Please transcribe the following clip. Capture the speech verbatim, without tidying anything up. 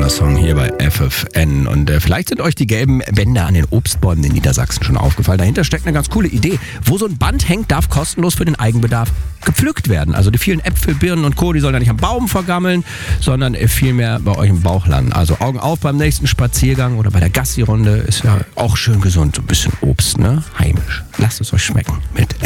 schöner Song hier bei F F N. Und äh, vielleicht sind euch die gelben Bänder an den Obstbäumen in Niedersachsen schon aufgefallen. Dahinter steckt eine ganz coole Idee. Wo so ein Band hängt, darf kostenlos für den Eigenbedarf gepflückt werden. Also die vielen Äpfel, Birnen und Co., die sollen ja nicht am Baum vergammeln, sondern vielmehr bei euch im Bauch landen. Also Augen auf beim nächsten Spaziergang oder bei der Gassi-Runde. Ist ja auch schön gesund. So ein bisschen Obst, ne? Heimisch. Lasst es euch schmecken mit